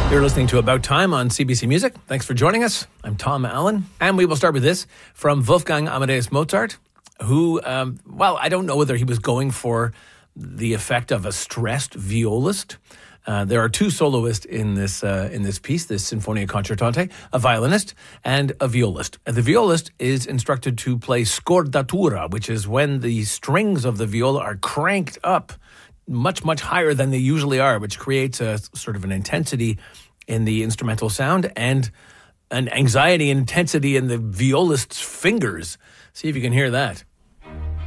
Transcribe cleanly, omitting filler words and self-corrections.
You're listening to About Time on CBC Music. Thanks for joining us. I'm Tom Allen. And we will start with this from Wolfgang Amadeus Mozart, who, I don't know whether he was going for the effect of a stressed violist. There are two soloists in this piece, this Sinfonia Concertante, a violinist and a violist. The violist is instructed to play scordatura, which is when the strings of the viola are cranked up much, much higher than they usually are, which creates a sort of an intensity in the instrumental sound and an anxiety and intensity in the violist's fingers. See if you can hear that.